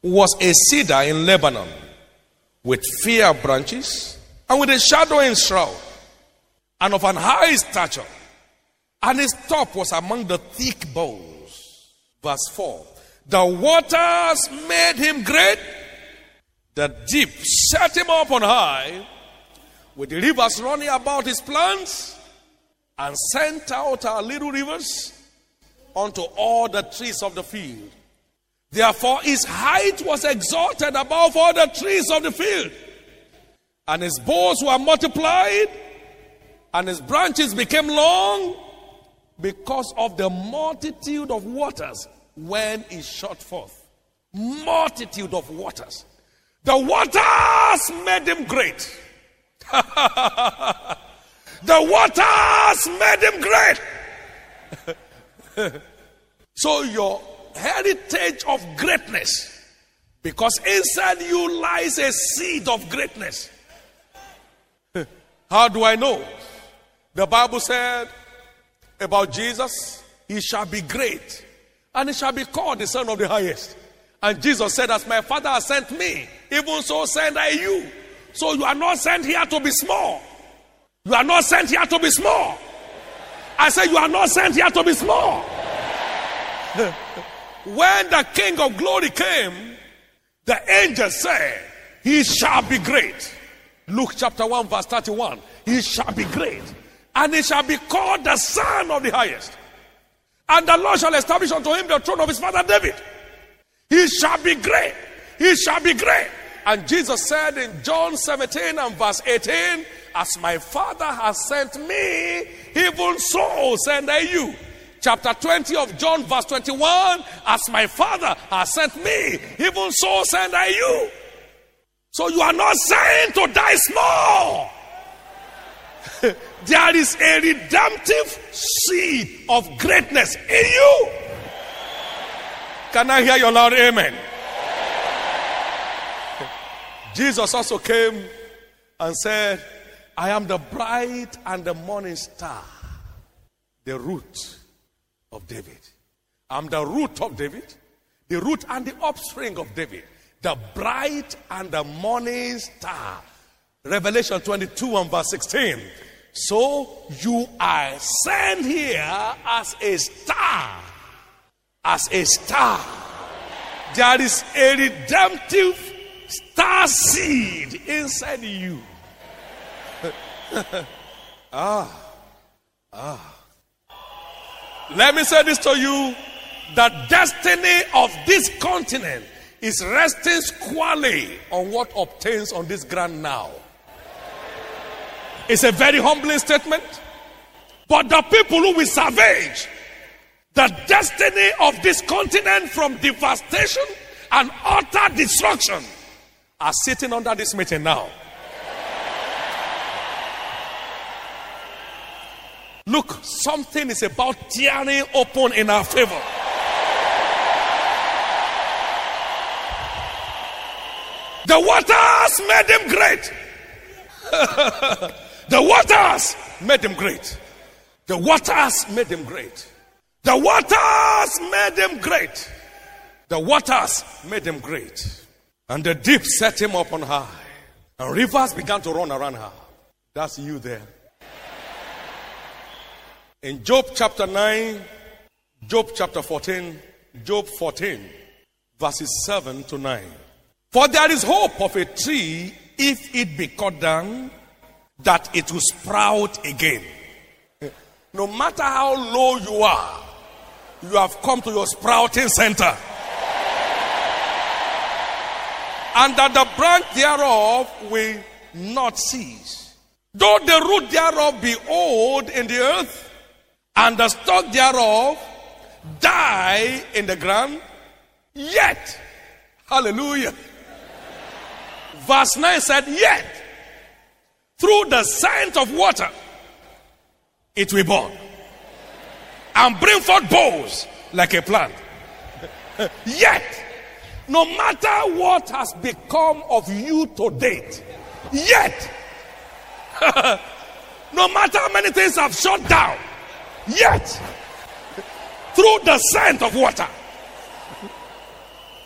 was a cedar in Lebanon, with fair branches and with a shadowing shroud, and of an high stature, and his top was among the thick boughs. Verse 4. The waters made him great, the deep set him up on high, with the rivers running about his plants, and sent out our little rivers unto all the trees of the field. Therefore his height was exalted above all the trees of the field, and his boughs were multiplied, and his branches became long, because of the multitude of waters when he shot forth. Multitude of waters. The waters made him great. The waters made him great. So your heritage of greatness, because inside you lies a seed of greatness. How do I know? The Bible said about Jesus, he shall be great, and he shall be called the Son of the Highest. And Jesus said, as my Father has sent me, even so send I you. So you are not sent here to be small. You are not sent here to be small. I said you are not sent here to be small. When the King of Glory came, the angel said, he shall be great. Luke chapter 1 verse 31. He shall be great, and he shall be called the Son of the Highest. And the Lord shall establish unto him the throne of his father David. He shall be great. He shall be great. And Jesus said in John 17 and verse 18, as my Father has sent me, even so send I you. Chapter 20 of John verse 21, as my Father has sent me, even so send I you. So you are not sent to die small. There is a redemptive seed of greatness in you. Can I hear your loud amen? Jesus also came and said, I am the bright and the morning star, the root of David. I'm the root of David, the root and the offspring of David, the bright and the morning star. Revelation 22 and verse 16. So you are sent here as a star. As a star. There is a redemptive star seed inside you. Let me say this to you. The destiny of this continent is resting squarely on what obtains on this ground now. It's a very humbling statement. But the people who will savage the destiny of this continent from devastation and utter destruction are sitting under this meeting now. Look, something is about tearing open in our favor. The waters made him great. The waters made him great. The waters made him great. The waters made him great. The waters made him great. And the deep set him up on high. And rivers began to run around her. That's you there. In Job chapter 9, Job chapter 14, Job 14, verses 7 to 9. For there is hope of a tree, if it be cut down, that it will sprout again. No matter how low you are, you have come to your sprouting center. And that the branch thereof will not cease. Though the root thereof be old in the earth, and the stalk thereof die in the ground, yet, hallelujah. Verse 9 said, yet, through the scent of water, it will burn and bring forth boughs like a plant. Yet, no matter what has become of you to date, yet, no matter how many things have shut down, yet, through the scent of water,